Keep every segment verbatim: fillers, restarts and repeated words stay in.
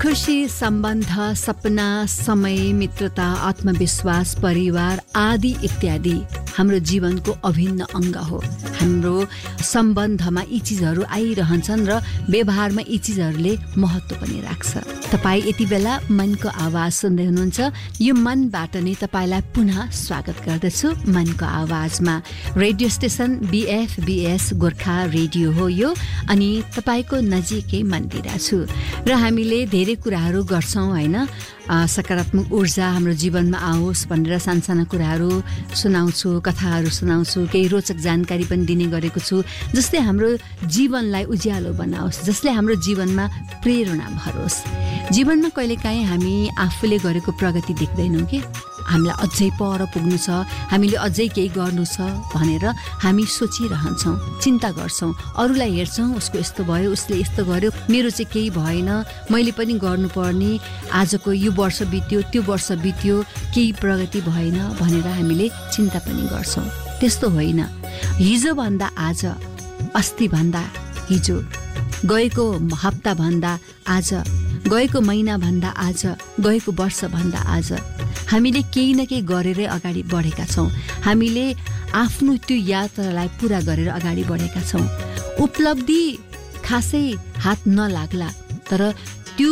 खुशी, सम्बन्ध, सपना, समय, मित्रता, आत्मविश्वास, परिवार आदि इत्यादि हाम्रो जीवनको अभिन्न अङ्ग हो। हाम्रो सम्बन्धमा यी चिजहरू आइरहन्छन् र व्यवहारमा यी चिजहरूले महत्त्व पनि राख्छ। तपाईँ यति बेला मनको आवाज सुन्दै हुनुहुन्छ। यो मनबाट नै तपाईँलाई पुनः स्वागत गर्दछु मनको आवाजमा। रेडियो स्टेसन बीएफबीएस गोर्खा रेडियो हो यो, अनि तपाईँको नजिकै मन्दिरा छु र हामीले धेरै कुराहरू गर्छौँ होइन। सकारात्मक ऊर्जा हाम्रो जीवनमा आओस् भनेर सानसाना कुराहरू सुनाउँछु, कथाहरू सुनाउँछु, केही रोचक जानकारी पनि दिने गरेको छु, जसले हाम्रो जीवनलाई उज्यालो बनाओस्, जसले हाम्रो जीवनमा प्रेरणा भरोस्। जीवनमा कहिलेकाहीँ हामी आफूले गरेको प्रगति देख्दैनौँ कि हामीलाई अझै पर पुग्नु छ, हामीले अझै केही गर्नु छ भनेर हामी सोचिरहन्छौँ, चिन्ता गर्छौँ, अरूलाई हेर्छौँ, उसको यस्तो भयो, उसले यस्तो गर्यो, मेरो चाहिँ केही भएन, मैले पनि गर्नुपर्ने, आजको यो वर्ष बित्यो, त्यो वर्ष बित्यो, केही प्रगति भएन भनेर हामीले चिन्ता पनि गर्छौँ। त्यस्तो होइन। हिजोभन्दा आज, अस्तिभन्दा हिजो, गएको हप्ताभन्दा आज, गएको महिनाभन्दा आज, गएको वर्षभन्दा आज हामीले केही न केही गरेरै अगाडि बढेका छौँ। हामीले आफ्नो त्यो यात्रालाई पुरा गरेर अगाडि बढेका छौँ। उपलब्धि खासै हात नलाग्ला, तर त्यो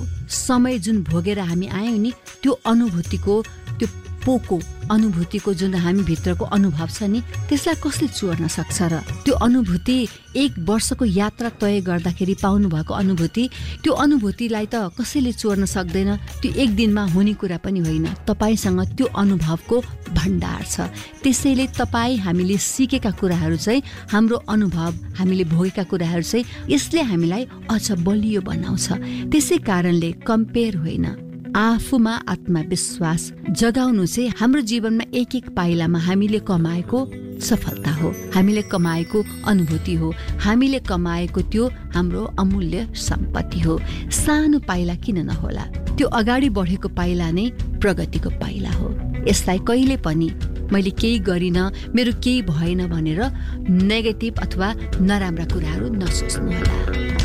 समय जुन भोगेर हामी आयौँ नि, त्यो अनुभूतिको, त्यो पोको अनुभूतिको जुन हामी भित्रको अनुभव छ नि, त्यसलाई कसले चोर्न सक्छ र? त्यो अनुभूति एक वर्षको यात्रा तय गर्दाखेरि पाउनु भएको अनुभूति, त्यो अनुभूतिलाई त कसैले चोर्न सक्दैन। त्यो एक दिनमा हुने कुरा पनि होइन। तपाईँसँग त्यो अनुभवको भण्डार छ। त्यसैले तपाईँ हामीले सिकेका कुराहरू चाहिँ, हाम्रो अनुभव, हामीले भोगेका कुराहरू चाहिँ यसले हामीलाई अझ बलियो बनाउँछ। त्यसै कारणले कम्पेयर होइन, आफूमा आत्मविश्वास जगाउनु चाहिँ हाम्रो जीवनमा एक एक पाइलामा हामीले कमाएको सफलता हो, हामीले कमाएको अनुभूति हो, हामीले कमाएको त्यो हाम्रो अमूल्य सम्पत्ति हो। सानो पाइला किन नहोला, त्यो अगाडि बढेको पाइला नै प्रगतिको पाइला हो। यसलाई कहिले पनि मैले केही गरिनँ, मेरो केही भएन भनेर नेगेटिभ अथवा नराम्रा कुराहरू नसोच्नुहोला।